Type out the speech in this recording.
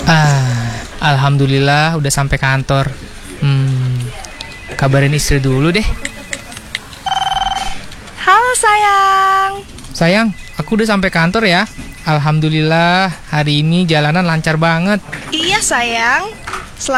Alhamdulillah udah sampai kantor. Kabarin istri dulu deh. Halo sayang. Sayang, aku udah sampai kantor ya. Alhamdulillah hari ini jalanan lancar banget. Iya sayang.